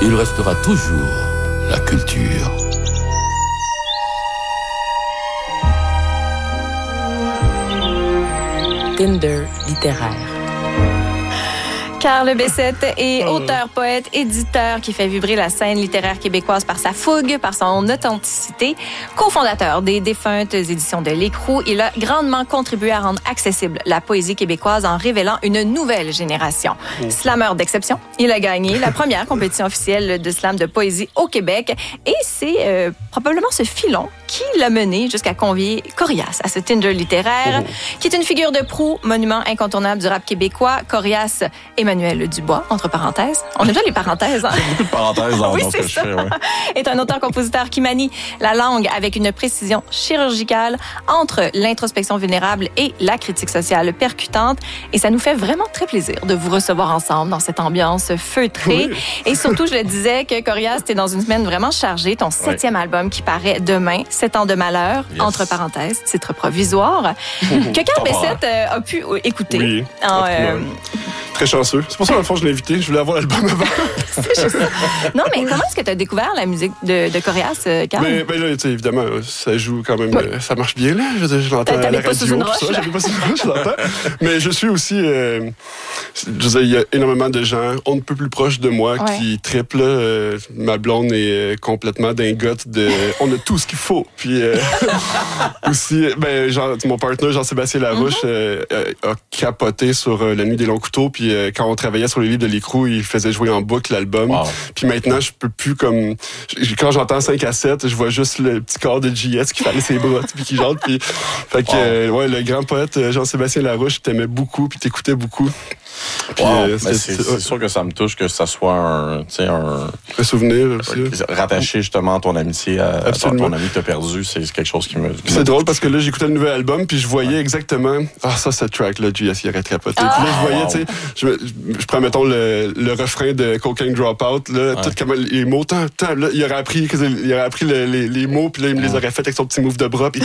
il restera toujours la culture. Tinder littéraire. Carl Bessette est auteur, poète, éditeur qui fait vibrer la scène littéraire québécoise par sa fougue, par son authenticité. Cofondateur des défuntes éditions de L'Écrou, il a grandement contribué à rendre accessible la poésie québécoise en révélant une nouvelle génération. Slameur d'exception, il a gagné la première compétition officielle de slam de poésie au Québec et c'est probablement ce filon qui l'a mené jusqu'à convier Corias à ce Tinder littéraire, qui est une figure de proue, monument incontournable du rap québécois. Corias Emmanuel Dubois, entre parenthèses. On aime bien les parenthèses, hein? Beaucoup de parenthèses dans ce que je fais, ouais. Est un auteur-compositeur qui manie la langue avec une précision chirurgicale entre l'introspection vulnérable et la critique sociale percutante. Et ça nous fait vraiment très plaisir de vous recevoir ensemble dans cette ambiance feutrée. Oui. Et surtout, je le disais que Corias, t'es dans une semaine vraiment chargée. Ton 7e album qui paraît demain, 7 ans de malheur, entre parenthèses, titre provisoire, que Carl Bessette a pu écouter. Oui, très chanceux. C'est pour ça, dans le fond, je l'ai invité. Je voulais avoir l'album avant. C'est juste ça. Non, mais comment est-ce que tu as découvert la musique de Corias, Carl? Ben là, évidemment, ça joue quand même... ça marche bien, là. Je l'entends à la radio. Pas sous une roche, j'avais pas sous une roche, je l'entends. Mais je suis aussi... je veux dire, il y a énormément de gens, on ne peut plus proche de moi, qui triplent. Ma blonde est complètement dingote de... On a tout ce qu'il faut. Puis aussi, mon partenaire, Jean-Sébastien Larouche, a capoté sur La Nuit des Longs Couteaux. Puis quand on travaillait sur les livres de L'Écrou, il faisait jouer en boucle l'album. Wow. Puis maintenant, je peux plus comme... Quand j'entends 5 à 7, je vois juste le petit corps de JS qui fallait ses bras, puis qui chante. Puis... Fait que, le grand poète Jean-Sébastien Larouche t'aimait beaucoup, puis t'écoutait beaucoup. Puis, c'est sûr que ça me touche que ça soit un souvenir aussi. Rattaché justement à ton amitié à ton ami que t'as perdu, c'est quelque chose qui me... C'est drôle parce que là, j'écoutais le nouvel album puis je voyais exactement cette track-là, JS, il aurait capoté. Puis là, je voyais, tu sais, je prends, mettons, le refrain de Cocaine Dropout, là, tout comme les mots, là, il aurait appris les mots puis là, il me les aurait fait avec son petit move de bras puis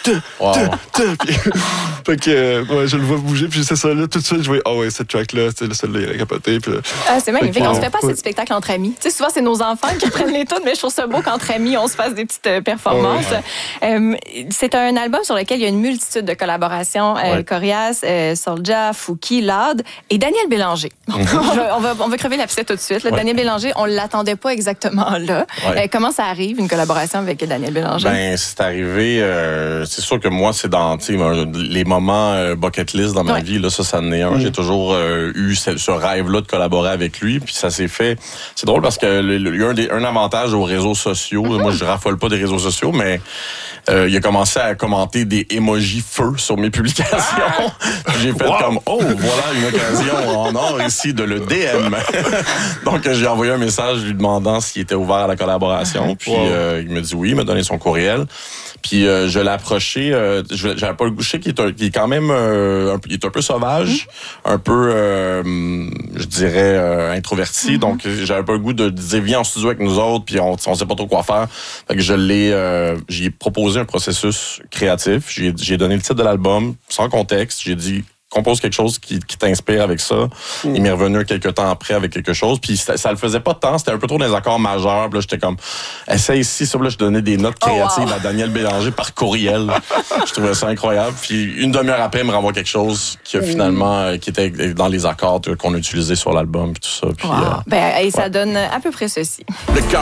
fait que, je le vois bouger puis c'est ça, là, tout de suite, je voyais, cette track-là, c'est celle-là, il aurait capoté. Puis là, c'est magnifique. On se fait pas assez de spectacles entre amis. Tu sais, souvent, c'est nos enfants qui prennent les tunes, mais je trouve ça beau qu'entre amis, on se fasse des petites performances. C'est un album sur lequel il y a une multitude de collaborations. Corias, Soulja, Fouki, Lade et Daniel Bélanger. On va crever l'abcès tout de suite. Là, Daniel Bélanger, on l'attendait pas exactement là. Comment ça arrive, une collaboration avec Daniel Bélanger? C'est arrivé... c'est sûr que moi, c'est dans les moments bucket list dans ma vie. Là, ça en est un. J'ai toujours eu ce rêve-là de collaborer avec lui. Puis ça s'est fait... C'est drôle parce qu'il y a un avantage aux réseaux sociaux. Moi, je raffole pas des réseaux sociaux, mais il a commencé à commenter des emojis feu sur mes publications. J'ai fait comme, voilà une occasion en or ici de le DM. Donc, j'ai envoyé un message lui demandant s'il était ouvert à la collaboration. Puis, il me dit oui, il m'a donné son courriel. Puis, je l'ai approché. J'avais pas le goût. Je sais qu'il est quand même il est un peu sauvage, un peu, je dirais, introverti. Donc, j'avais pas le goût de dire, viens en studio avec nous autres, puis on sait pas trop quoi faire. Fait que j'ai proposé un processus créatif. J'ai donné le titre de l'album, sans contexte. J'ai dit, compose quelque chose qui t'inspire avec ça. Il m'est revenu quelques temps après avec quelque chose. Puis ça le faisait pas tant. C'était un peu trop des accords majeurs. Puis là, j'étais comme, essaye ici. Ça, là, je donnais des notes créatives à Daniel Bélanger par courriel. Je trouvais ça incroyable. Puis une demi-heure après, il me renvoie quelque chose qui a finalement, qui était dans les accords qu'on a utilisés sur l'album. Puis tout ça. Puis, et ça donne à peu près ceci.